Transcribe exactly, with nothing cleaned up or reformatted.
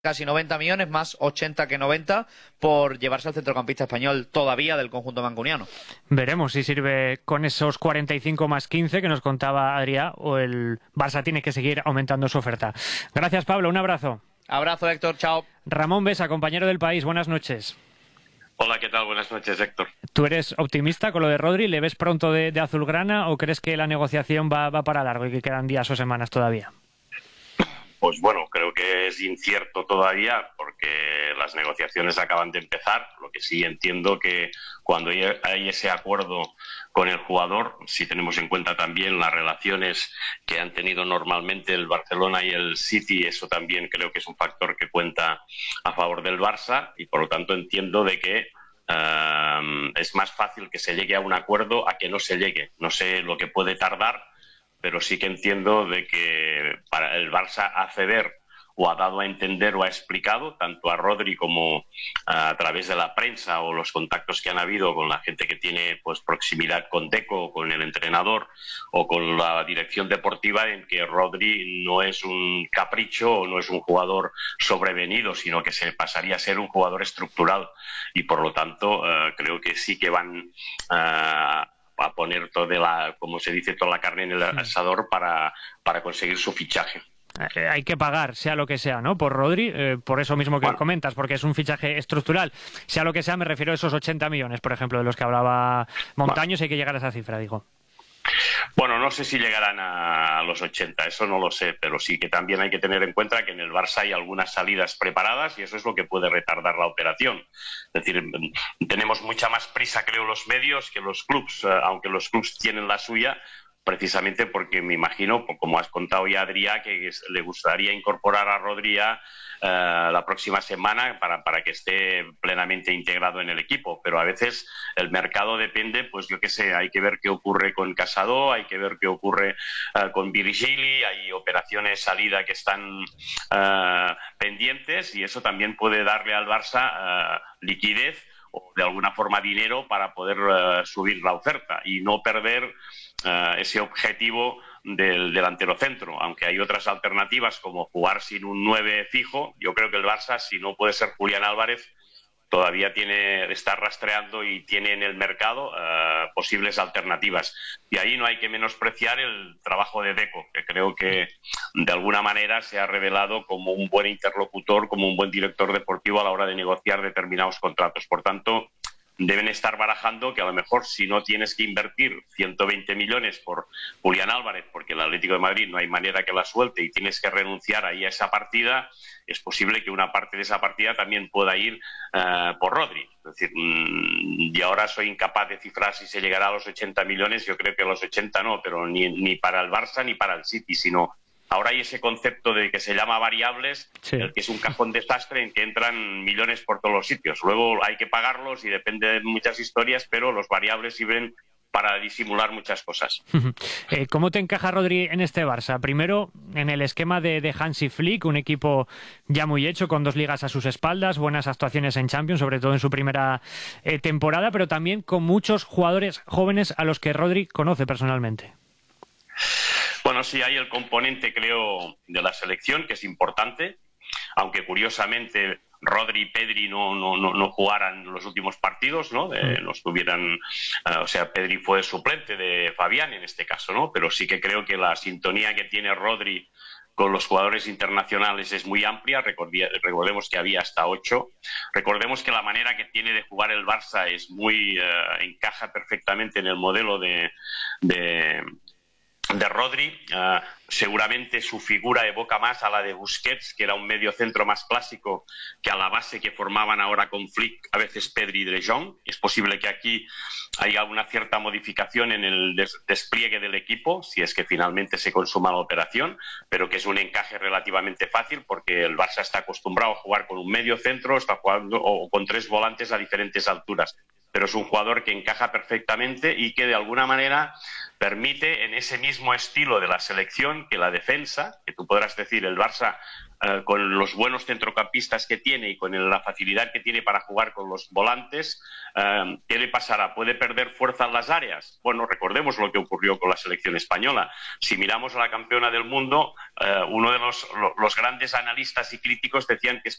casi noventa millones, más ochenta que noventa, por llevarse al centrocampista español todavía del conjunto mancuniano. Veremos si sirve con esos cuarenta y cinco más quince que nos contaba Adrià, o el Barça tiene que seguir aumentando su oferta. Gracias, Pablo, un abrazo. Abrazo, Héctor, chao. Ramón Besa, compañero del País, buenas noches. Hola, ¿qué tal? Buenas noches, Héctor. ¿Tú eres optimista con lo de Rodri? ¿Le ves pronto de, de azulgrana o crees que la negociación va, va para largo y que quedan días o semanas todavía? Pues bueno, creo que es incierto todavía porque las negociaciones acaban de empezar. Lo que sí entiendo que cuando hay ese acuerdo con el jugador, si tenemos en cuenta también las relaciones que han tenido normalmente el Barcelona y el City, eso también creo que es un factor que cuenta a favor del Barça y por lo tanto entiendo de que uh, es más fácil que se llegue a un acuerdo a que no se llegue. No sé lo que puede tardar, pero sí que entiendo de que para el Barça hace ver o ha dado a entender o ha explicado tanto a Rodri como a través de la prensa o los contactos que han habido con la gente que tiene pues proximidad con Deco, con el entrenador o con la dirección deportiva, en que Rodri no es un capricho o no es un jugador sobrevenido, sino que se pasaría a ser un jugador estructural y por lo tanto uh, creo que sí que van uh, a poner toda la, como se dice, toda la carne en el asador para, para conseguir su fichaje. Eh, hay que pagar, sea lo que sea, ¿no? Por Rodri, eh, por eso mismo que bueno. comentas, porque es un fichaje estructural. Sea lo que sea, me refiero a esos ochenta millones, por ejemplo, de los que hablaba Montaños, bueno. Hay que llegar a esa cifra, digo. Bueno, no sé si llegarán a los ochenta, eso no lo sé, pero sí que también hay que tener en cuenta que en el Barça hay algunas salidas preparadas y eso es lo que puede retardar la operación. Es decir, tenemos mucha más prisa, creo, los medios que los clubs, aunque los clubs tienen la suya, precisamente porque me imagino, como has contado ya, Adrià, que le gustaría incorporar a Rodri uh, la próxima semana para, para que esté plenamente integrado en el equipo. Pero a veces el mercado depende, pues yo qué sé, hay que ver qué ocurre con Casado, hay que ver qué ocurre uh, con Virgili, hay operaciones salida que están uh, pendientes y eso también puede darle al Barça uh, liquidez o de alguna forma dinero para poder uh, subir la oferta y no perder uh, ese objetivo del delantero centro, aunque hay otras alternativas como jugar sin un nueve fijo. Yo creo que el Barça, si no puede ser Julián Álvarez, todavía tiene, está rastreando y tiene en el mercado uh, posibles alternativas. Y ahí no hay que menospreciar el trabajo de Deco, que creo que de alguna manera se ha revelado como un buen interlocutor, como un buen director deportivo a la hora de negociar determinados contratos. Por tanto, deben estar barajando que a lo mejor si no tienes que invertir ciento veinte millones por Julián Álvarez, porque el Atlético de Madrid no hay manera que la suelte y tienes que renunciar ahí a esa partida, es posible que una parte de esa partida también pueda ir uh, por Rodri. Es decir, mmm, y ahora soy incapaz de cifrar si se llegará a los ochenta millones, yo creo que a los ochenta no, pero ni, ni para el Barça ni para el City, sino ahora hay ese concepto de que se llama variables, sí. El que es un cajón desastre en que entran millones por todos los sitios. Luego hay que pagarlos y depende de muchas historias, pero los variables sirven para disimular muchas cosas. Eh, ¿Cómo te encaja Rodri en este Barça? Primero, en el esquema de, de Hansi Flick, un equipo ya muy hecho, con dos ligas a sus espaldas, buenas actuaciones en Champions, sobre todo en su primera eh, temporada, pero también con muchos jugadores jóvenes a los que Rodri conoce personalmente. Bueno, sí, hay el componente, creo, de la selección, que es importante, aunque curiosamente Rodri y Pedri no, no, no, no jugaran los últimos partidos, ¿no? Eh, no estuvieran, uh, o sea, Pedri fue suplente de Fabián en este caso, ¿no? Pero sí que creo que la sintonía que tiene Rodri con los jugadores internacionales es muy amplia. Recordemos que había hasta ocho. Recordemos que la manera que tiene de jugar el Barça es muy, uh, encaja perfectamente en el modelo de... de de Rodri. Uh, seguramente su figura evoca más a la de Busquets, que era un medio centro más clásico, que a la base que formaban ahora con Flick, a veces Pedri y De Jong. Es posible que aquí haya una cierta modificación en el des despliegue del equipo, si es que finalmente se consuma la operación, pero que es un encaje relativamente fácil porque el Barça está acostumbrado a jugar con un medio centro, está jugando o con tres volantes a diferentes alturas. pero es un jugador que encaja perfectamente y que de alguna manera permite en ese mismo estilo de la selección que la defensa, que tú podrás decir el Barça eh, con los buenos centrocampistas que tiene y con la facilidad que tiene para jugar con los volantes, eh, ¿qué le pasará? ¿Puede perder fuerza en las áreas? Bueno, recordemos lo que ocurrió con la selección española. Si miramos a la campeona del mundo, eh, uno de los, los grandes analistas y críticos decían que